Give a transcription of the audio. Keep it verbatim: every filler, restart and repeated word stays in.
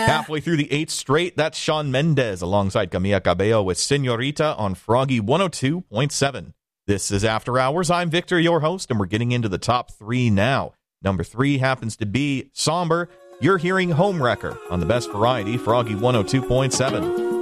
Halfway through the eighth straight, that's Shawn Mendes alongside Camila Cabello with Señorita on Froggy one oh two point seven. This is After Hours. I'm Victor, your host, and we're getting into the top three now. Number three happens to be Somber. You're hearing Homewrecker on the best variety, Froggy one oh two point seven.